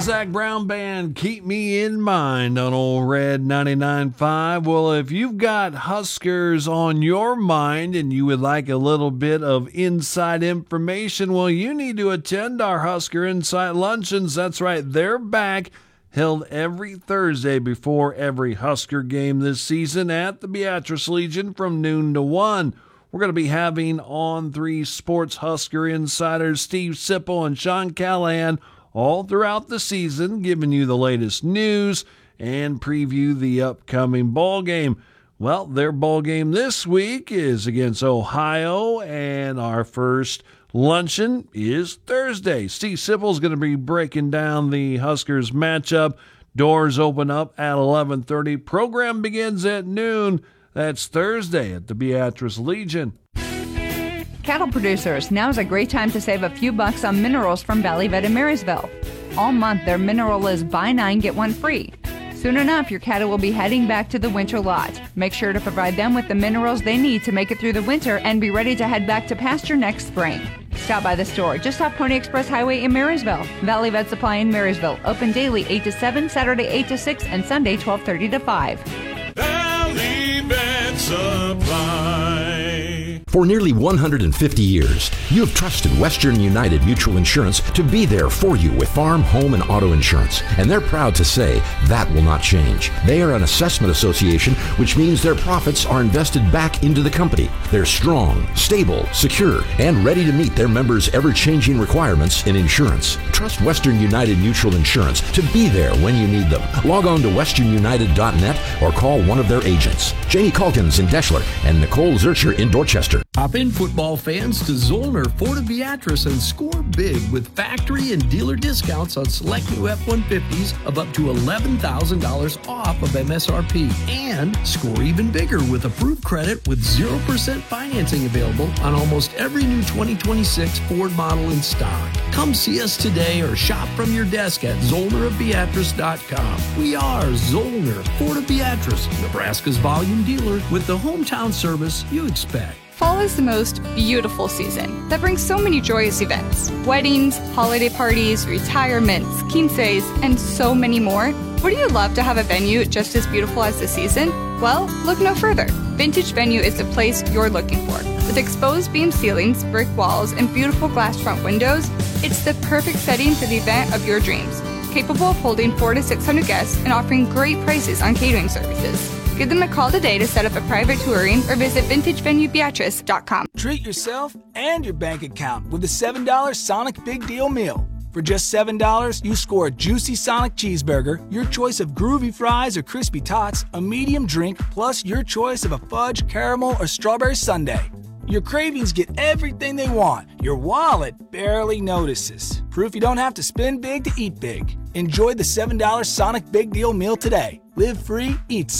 Zach Brown Band, Keep Me in Mind on Old Red 99.5. Well, if you've got Huskers on your mind and you would like a little bit of inside information, well, you need to attend our Husker Insight Luncheons. That's right, they're back, held every Thursday before every Husker game this season at the Beatrice Legion from noon to 1. We're going to be having On3 Sports Husker insiders Steve Sipple and Sean Callahan all throughout the season, giving you the latest news and preview the upcoming ball game. Well, their ball game this week is against Ohio, and our first luncheon is Thursday. Steve Sipple is going to be breaking down the Huskers matchup. Doors open up at 11:30. Program begins at noon. That's Thursday at the Beatrice Legion. Cattle producers, now's a great time to save a few bucks on minerals from Valley Vet in Marysville. All month, their mineral is buy 9, get 1 free. Soon enough, your cattle will be heading back to the winter lot. Make sure to provide them with the minerals they need to make it through the winter and be ready to head back to pasture next spring. Stop by the store just off Pony Express Highway in Marysville. Valley Vet Supply in Marysville. Open daily 8 to 7, Saturday 8 to 6, and Sunday 12:30 to 5. Valley Vet Supply. For nearly 150 years, you have trusted Western United Mutual Insurance to be there for you with farm, home, and auto insurance. And they're proud to say that will not change. They are an assessment association, which means their profits are invested back into the company. They're strong, stable, secure, and ready to meet their members' ever-changing requirements in insurance. Trust Western United Mutual Insurance to be there when you need them. Log on to westernunited.net or call one of their agents. Janie Calkins in Deschler and Nicole Zurcher in Dorchester. Hop in, football fans, to Zollner Ford Beatrice and score big with factory and dealer discounts on select new F-150s of up to $11,000 off of MSRP. And score even bigger with approved credit with 0% financing available on almost every new 2026 Ford model in stock. Come see us today or shop from your desk at ZollnerofBeatrice.com. We are Zollner Ford of Beatrice, Nebraska's volume dealer with the hometown service you expect. Fall is the most beautiful season that brings so many joyous events. Weddings, holiday parties, retirements, quinceañeras, and so many more. Wouldn't you love to have a venue just as beautiful as the season? Well, look no further. Vintage Venue is the place you're looking for. With exposed beam ceilings, brick walls, and beautiful glass front windows, it's the perfect setting for the event of your dreams. Capable of holding 400 to 600 guests and offering great prices on catering services. Give them a call today to set up a private touring or visit VintageVenueBeatrice.com. Treat yourself and your bank account with a $7 Sonic Big Deal Meal. For just $7, you score a juicy Sonic cheeseburger, your choice of groovy fries or crispy tots, a medium drink, plus your choice of a fudge, caramel, or strawberry sundae. Your cravings get everything they want. Your wallet barely notices. Proof you don't have to spend big to eat big. Enjoy the $7 Sonic Big Deal Meal today. Live free, eat